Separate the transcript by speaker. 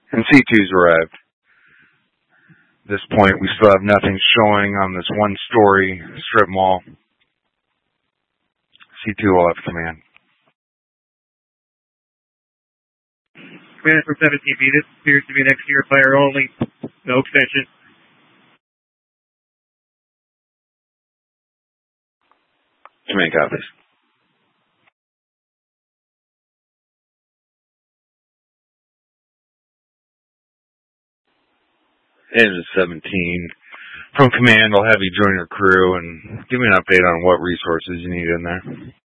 Speaker 1: And C2's arrived. At this point, we still have nothing showing on this one-story strip mall. C2 will have command.
Speaker 2: Command from 17B, this appears to be an exterior fire only, no extension.
Speaker 1: Command copies. Engine 17. From command, I'll have you join your crew and give me an update on what resources you need in there.